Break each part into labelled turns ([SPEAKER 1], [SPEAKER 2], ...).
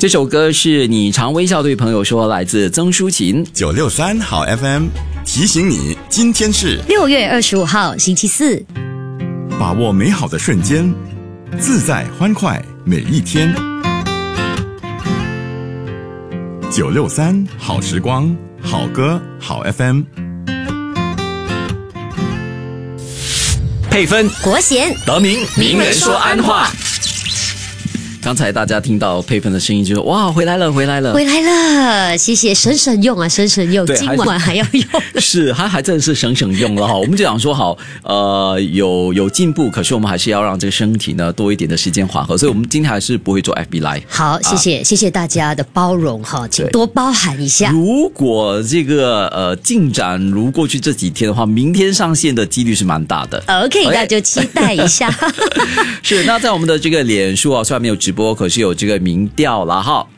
[SPEAKER 1] 这首歌是你常微笑对朋友说，来自曾淑琴。
[SPEAKER 2] 963好 FM 提醒你，今天是
[SPEAKER 3] 6月25号星期四，
[SPEAKER 2] 把握美好的瞬间，自在欢快每一天。963好时光，好歌好 FM。
[SPEAKER 1] 配分
[SPEAKER 3] 国贤
[SPEAKER 1] 得名名人说安话。刚才大家听到配分的声音，就是哇，回来了，回来了，
[SPEAKER 3] 回来了，谢谢，省省用啊，省省用，今晚还要用。
[SPEAKER 1] 是，他还真的是省省用了哈。我们就讲说好，有进步，可是我们还是要让这个身体呢多一点的时间缓和，所以我们今天还是不会做 FB Live。
[SPEAKER 3] 好，谢谢，谢谢大家的包容哈，请多包涵一下。
[SPEAKER 1] 如果这个进展如过去这几天的话，明天上线的几率是蛮大的。
[SPEAKER 3] OK， 那就期待一下。
[SPEAKER 1] 是，那在我们的这个脸书啊，虽然没有直播，可是有这个民调啦哈。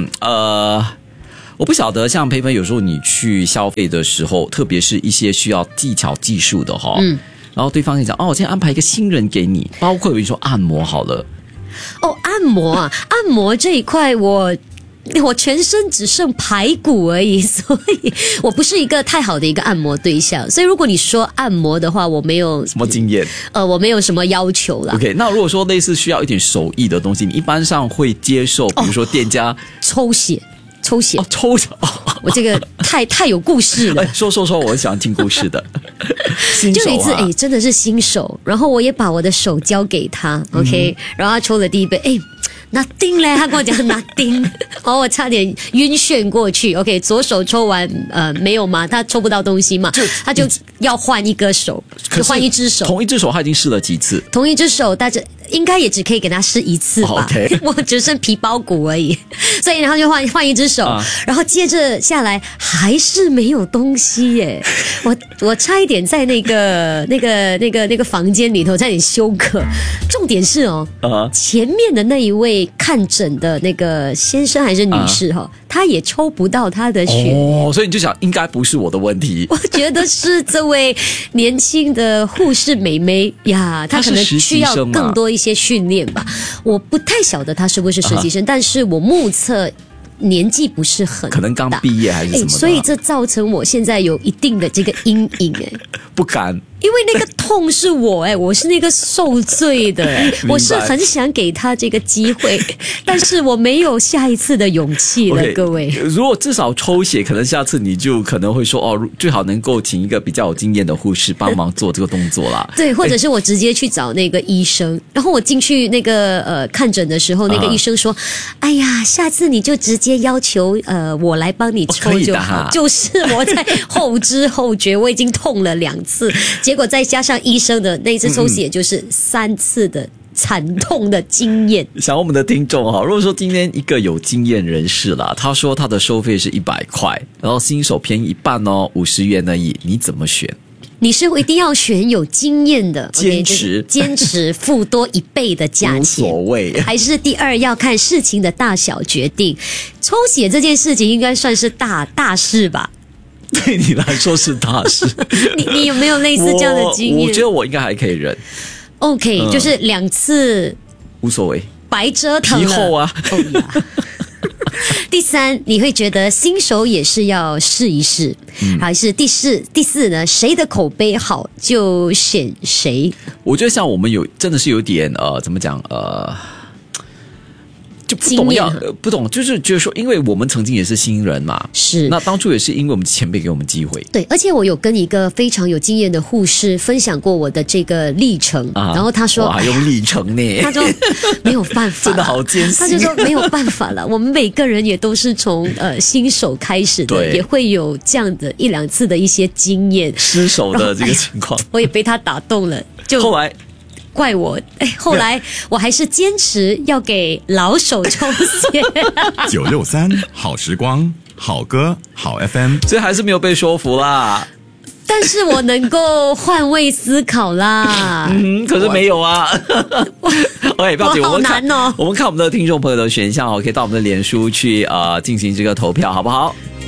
[SPEAKER 1] 我不晓得像培芬有时候你去消费的时候，特别是一些需要技巧技术的哈，然后对方跟你讲我今天安排一个新人给你，包括比如说按摩好了。
[SPEAKER 3] 按摩啊，按摩这一块我全身只剩排骨而已，所以我不是一个太好的一个按摩对象。所以如果你说按摩的话，我没有
[SPEAKER 1] 什么经验，
[SPEAKER 3] 我没有什么要求啦。
[SPEAKER 1] OK， 那如果说类似需要一点手艺的东西，你一般上会接受，比如说店家
[SPEAKER 3] 抽血。
[SPEAKER 1] 我
[SPEAKER 3] 这个太有故事了。
[SPEAKER 1] 说，我很喜欢听故事的。新手啊，
[SPEAKER 3] 就有一次真的是新手，然后我也把我的手交给他，OK，然后他抽了第一杯，nothing 嘞，他跟我讲 nothing， 我差点晕眩过去。OK， 左手抽完，没有嘛，他抽不到东西嘛，他就要换一个手，就换一只手。
[SPEAKER 1] 同一只手他已经试了几次？
[SPEAKER 3] 同一只手，但是应该也只可以给他试一次吧。
[SPEAKER 1] Okay
[SPEAKER 3] 我只剩皮包骨而已，所以然后就换一只手，然后接着下来还是没有东西耶。我差一点在那个房间里头差点休克。重点是前面的那一位看诊的那个先生还是女士他也抽不到他的血。
[SPEAKER 1] 所以你就想应该不是我的问题。
[SPEAKER 3] 我觉得是这位年轻的护士美眉呀，她可能需要更多一些训练吧。我不太晓得她是不是实习生，但是我目测年纪不是很大，
[SPEAKER 1] 可能刚毕业还是什么的，
[SPEAKER 3] 所以这造成我现在有一定的这个阴影
[SPEAKER 1] 不敢，
[SPEAKER 3] 因为那个痛是我是那个受罪的我是很想给他这个机会，但是我没有下一次的勇气了。各位，
[SPEAKER 1] 如果至少抽血，可能下次你就可能会说最好能够请一个比较有经验的护士帮忙做这个动作啦。
[SPEAKER 3] 对，或者是我直接去找那个医生，然后我进去那个看诊的时候，那个医生说哎呀，下次你就直接要求我来帮你抽就好。就是我在后知后觉，我已经痛了2次，结果再加上医生的那次抽血就是3次的惨痛的经验。
[SPEAKER 1] 想我们的听众如果说今天一个有经验人士啦，他说他的收费是100块，然后新手便宜一半50元而已，你怎么选？
[SPEAKER 3] 你是一定要选有经验的，坚持付多1倍的价钱，无
[SPEAKER 1] 所谓。
[SPEAKER 3] 还是第二要看事情的大小决定。抽血这件事情应该算是大事吧？
[SPEAKER 1] 对你来说是大事。
[SPEAKER 3] 你有没有类似这样的经验？
[SPEAKER 1] 我觉得我应该还可以忍。
[SPEAKER 3] OK，就是2次无
[SPEAKER 1] 所谓，
[SPEAKER 3] 白折腾了。
[SPEAKER 1] 皮厚啊。
[SPEAKER 3] 第3，你会觉得新手也是要试一试，还是第四呢？谁的口碑好就选谁。
[SPEAKER 1] 我觉得像我们真的是有点怎么讲就不懂，就是觉得说，因为我们曾经也是新人嘛，
[SPEAKER 3] 是
[SPEAKER 1] 那当初也是因为我们前辈给我们机会，
[SPEAKER 3] 对，而且我有跟一个非常有经验的护士分享过我的这个历程，然后他说，
[SPEAKER 1] 哇，用历程呢，
[SPEAKER 3] 他说没有办法，
[SPEAKER 1] 真的好艰辛，
[SPEAKER 3] 他就说没有办法了，我们每个人也都是从新手开始的，也会有这样的1-2次的一些经验，
[SPEAKER 1] 失手的这个情况，
[SPEAKER 3] 我也被他打动了，就
[SPEAKER 1] 后来。
[SPEAKER 3] 怪我，后来我还是坚持要给老手抽血。
[SPEAKER 2] 963好时光，好歌好 FM，
[SPEAKER 1] 所以还是没有被说服啦。
[SPEAKER 3] 但是我能够换位思考啦。
[SPEAKER 1] 可是没有啊。OK， 不要紧，
[SPEAKER 3] 我好难哦。
[SPEAKER 1] 我们看我们的听众朋友的选项可以到我们的脸书去进行这个投票，好不好？